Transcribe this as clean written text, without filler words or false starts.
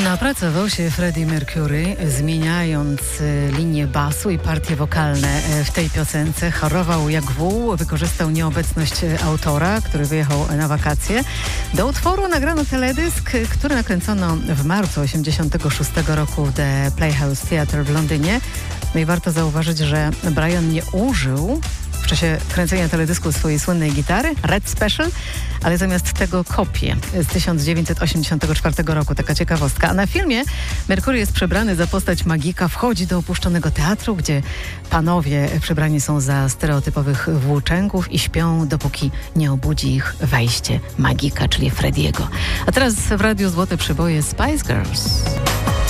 Napracował się Freddie Mercury, zmieniając linię basu i partie wokalne w tej piosence. Chorował jak wół, wykorzystał nieobecność autora, który wyjechał na wakacje. Do utworu nagrano teledysk, który nakręcono w marcu 1986 roku w The Playhouse Theatre w Londynie. No i warto zauważyć, że Brian nie użył w czasie kręcenia teledysku swojej słynnej gitary, Red Special, ale zamiast tego kopię z 1984 roku. Taka ciekawostka. A na filmie Mercury jest przebrany za postać magika, wchodzi do opuszczonego teatru, gdzie panowie przebrani są za stereotypowych włóczęgów i śpią, dopóki nie obudzi ich wejście magika, czyli Frediego. A teraz w Radiu Złote Przyboje Spice Girls.